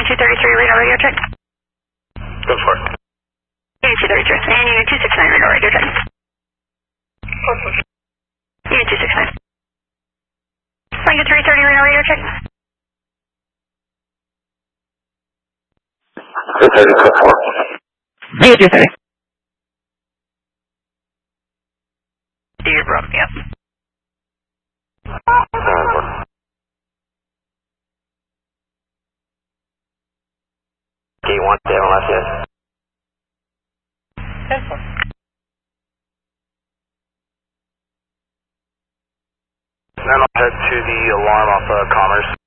Unit 233, radar radio check. Go for it. Unit 233, and Unit 269, radar radio check. Unit 269. Unit 330, radar radio check. 230, go for it. Unit 230. Dear bro, yep. Gate 1, stay on left, yes. 10-4. Then I'll head to the alarm off Commerce.